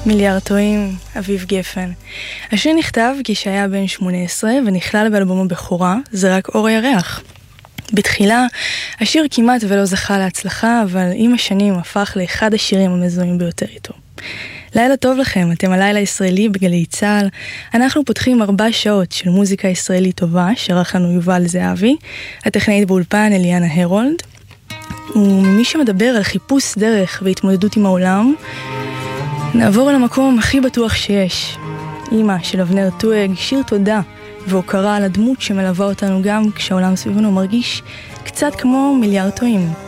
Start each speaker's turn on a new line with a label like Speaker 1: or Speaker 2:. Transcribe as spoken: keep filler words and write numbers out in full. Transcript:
Speaker 1: מיליארד טועים, אביב גפן. השיר נכתב כשהיה בן שמונה עשרה ונכלל באלבום הבכורה, זה רק אור הירח. בתחילה, השיר כמעט ולא זכה להצלחה, אבל עם השנים הפך לאחד השירים המזוהים ביותר איתו. לילה טוב לכם, אתם הלילה ישראלי בגלי צהל. אנחנו פותחים ארבע שעות של מוזיקה ישראלית טובה, שערך לנו יובל זהבי, הטכנאית באולפן אליאנה הרולד. וממי שמדבר על חיפוש דרך והתמודדות עם העולם, נעבור אל המקום הכי בטוח שיש. אמא של אבנר טואג, שיר תודה והוקרה על הדמות שמלווה אותנו גם כשהעולם סביבנו מרגיש קצת כמו מיליארד טועים.